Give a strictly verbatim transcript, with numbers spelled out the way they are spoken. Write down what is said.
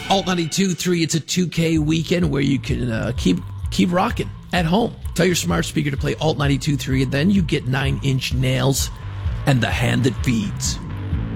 Alt ninety-two point three, it's a two K weekend where you can uh, keep keep rocking at home. Tell your smart speaker to play Alt ninety-two point three, and then you get nine inch nails and the hand that feeds.